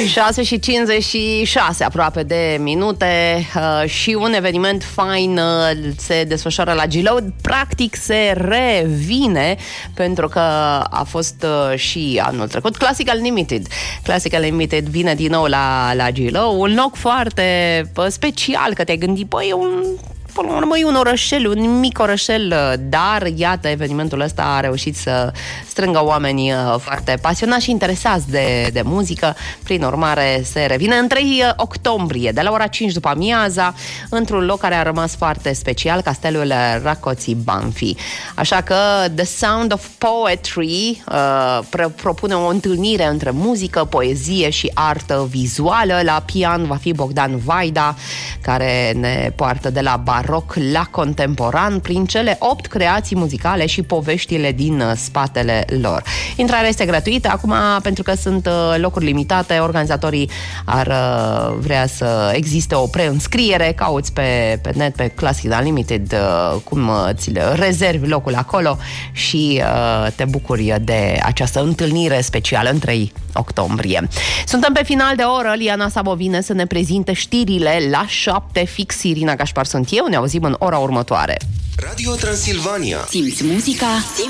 6:56 aproape de minute și un eveniment fain se desfășoară la Gilău. Practic se revine pentru că a fost și anul trecut Classical Limited. Classical Limited vine din nou la Gilău, un loc foarte special, că te-ai gândit, băi, până la urmă e un orășel, un mic orășel, dar iată, evenimentul ăsta a reușit să strângă oameni foarte pasionați și interesați de muzică. Prin urmare, se revine în 3 octombrie, de la ora 5 după amiaza, într-un loc care a rămas foarte special, Castelul Rákóczi Banfi. Așa că The Sound of Poetry propune o întâlnire între muzică, poezie și artă vizuală. La pian va fi Bogdan Vaida, care ne poartă de la baroc la contemporan prin cele 8 creații muzicale și poveștile din spatele lor. Intrarea este gratuită. Acum, pentru că sunt locuri limitate, organizatorii ar vrea să existe o preînscriere. Cauți pe net, pe Classical Unlimited, cum ți rezervi locul acolo și te bucuri de această întâlnire specială în 3 octombrie. Suntem pe final de oră. Liana Sabo vine să ne prezinte știrile la 7 fix. Irina Gașpar sunt eu. Ne auzim în ora următoare. Radio Transilvania. Simți muzica?